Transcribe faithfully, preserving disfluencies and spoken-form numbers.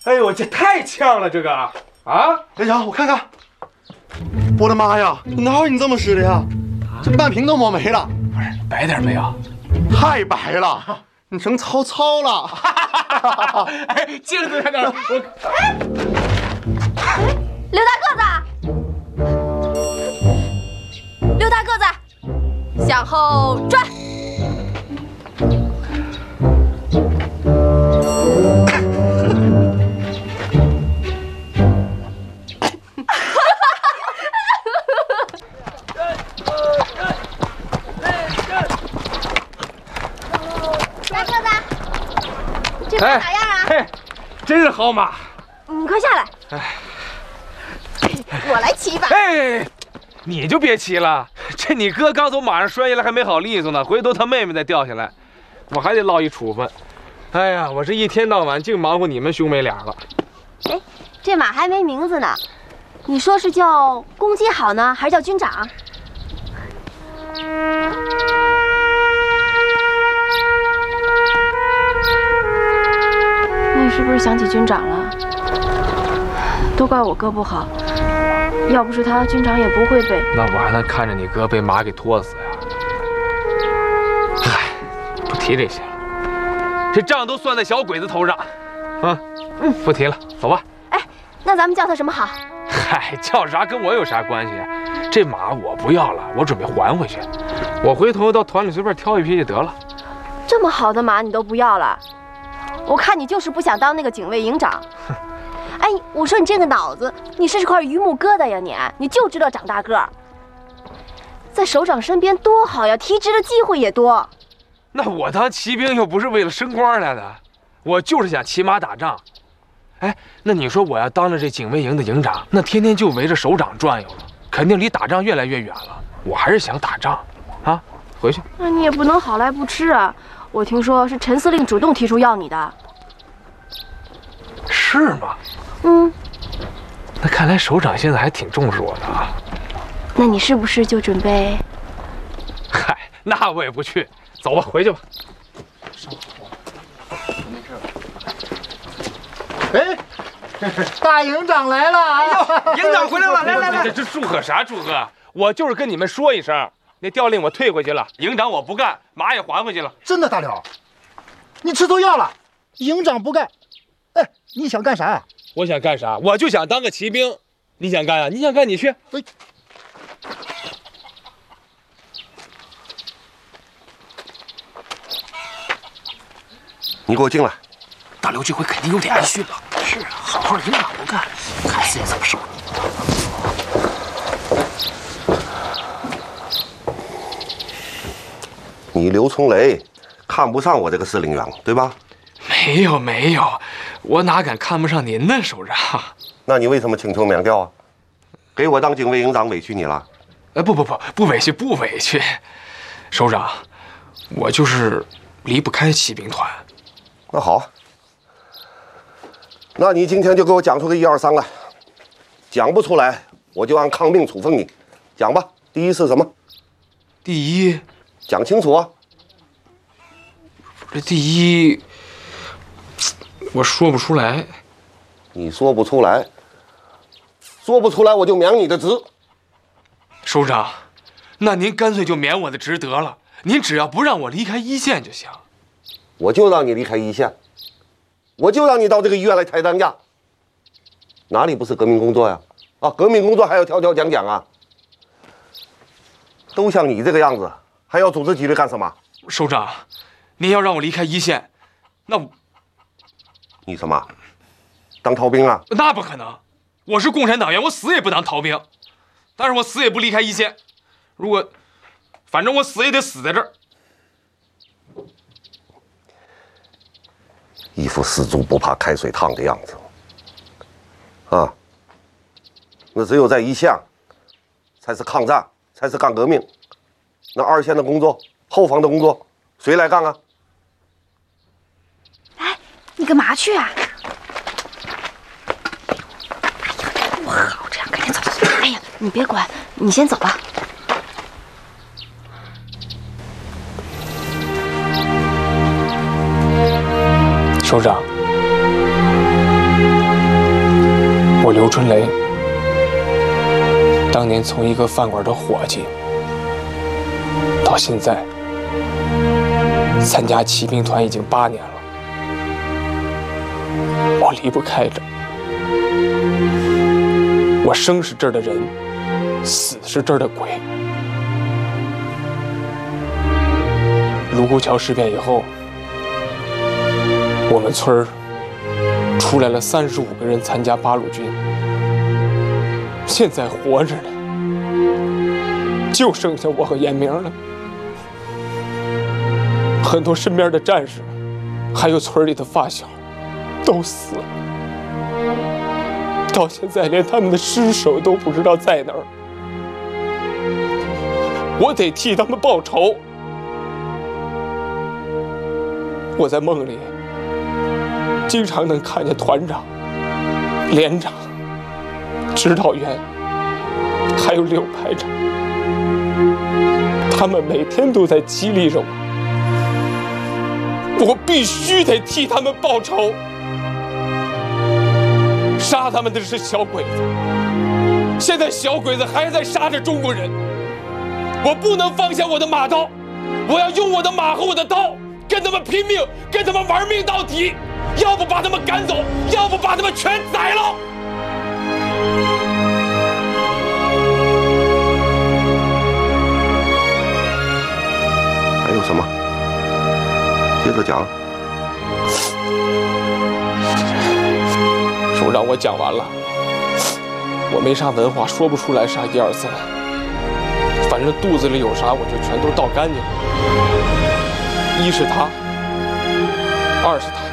哎呦，这太呛了，这个啊！ 连长，我看看，我的妈呀，哪有你这么湿的呀？这半瓶都抹没了。 不是，白点没有？ 太白了，你成糙糙了。 哎，镜子在哪儿？我。 哎，刘大个子，刘大个子，向后转。 哎，咋样啊？嘿，真是好马！ 你快下来！哎，我来骑吧。 哎，你就别骑了，这你哥刚从马上摔下来，还没好利索呢，回头他妹妹再掉下来，我还得落一处分。哎呀，我这一天到晚净忙活你们兄妹俩了。 哎，这马还没名字呢，你说是叫公鸡好呢，还是叫军长？你是不是想起军长了？都怪我哥不好，要不是他，军长也不会被…… 那我还能看着你哥被马给拖死呀？嗨，不提这些了，这账都算在小鬼子头上。啊，嗯，不提了，走吧。 哎，那咱们叫他什么好？ 嗨，叫啥跟我有啥关系？这马我不要了，我准备还回去。我回头到团里随便挑一匹就得了。 这么好的马你都不要了？我看你就是不想当那个警卫营长。哎，我说你这个脑子，你是块榆木疙瘩呀你！你就知道长大个儿，在首长身边多好呀，提职的机会也多。 那我当骑兵又不是为了升官来的，我就是想骑马打仗。哎，那你说我要当了这警卫营的营长，那天天就围着首长转悠了，肯定离打仗越来越远了。我还是想打仗，啊，回去。 那你也不能好来不吃啊！我听说是陈司令主动提出要你的。 是吗？ 嗯。 那看来首长现在还挺重视我的啊。 那你是不是就准备？ 嗨，那我也不去。走吧，回去吧。 哎，大营长来了！哎呦，营长回来了！来来来， 这这祝贺啥祝贺？我就是跟你们说一声，那调令我退回去了，营长我不干，马也还回去了。 真的，大刘，你吃错药了。营长不干，哎，你想干啥呀？ 我想干啥？我就想当个骑兵。你想干啊？你想干你去。哎， 你给我进来。 大刘这回肯定有点挨训了。是啊，好好的营长不干，看四爷怎么收你。 你刘从雷看不上我这个司令员，对吧？ 没有没有，我哪敢看不上您呢，首长。 那你为什么请求免调啊？给我当警卫营长委屈你了？ 哎，不不不，不委屈不委屈，首长，我就是离不开骑兵团。 那好，那你今天就给我讲出个一二三来。讲不出来，我就按抗命处分你。讲吧，第一是什么？ 第一， 讲清楚啊。 这第一，我说不出来。 你说不出来，说不出来我就免你的职。 首长，那您干脆就免我的职得了，您只要不让我离开一线就行。 我就让你离开一线，我就让你到这个医院来抬担架，哪里不是革命工作呀？啊，革命工作还要条条讲讲啊？都像你这个样子，还要组织纪律干什么？ 首长，您要让我离开一线，那我你什么？当逃兵啊？ 那不可能，我是共产党员，我死也不当逃兵，但是我死也不离开一线。如果，反正我死也得死在这儿。 一副死猪不怕开水烫的样子，啊！那只有在一线，才是抗战，才是干革命。那二线的工作，后方的工作，谁来干啊？ 哎，你干嘛去啊？哎呀，不好，这样赶紧走走走。哎呀，你别管，你先走吧。 首长， 我刘春雷，当年从一个饭馆的伙计，到现在参加骑兵团已经八年了，我离不开这儿。我生是这儿的人，死是这儿的鬼。卢沟桥事变以后，我们村儿出来了三十五个人参加八路军，现在活着呢，就剩下我和严明了。很多身边的战士，还有村里的发小，都死了。到现在连他们的尸首都不知道在哪儿，我得替他们报仇。我在梦里经常能看见团长、连长、指导员，还有柳排长，他们每天都在激励着我，我必须得替他们报仇。杀他们的是小鬼子，现在小鬼子还在杀着中国人，我不能放下我的马刀，我要用我的马和我的刀跟他们拼命，跟他们玩命到底，要不把他们赶走，要不把他们全宰了。 还有什么？接着讲。 首长，我讲完了，我没啥文化，说不出来啥一二三，反正肚子里有啥我就全都倒干净了。一是他，二是他。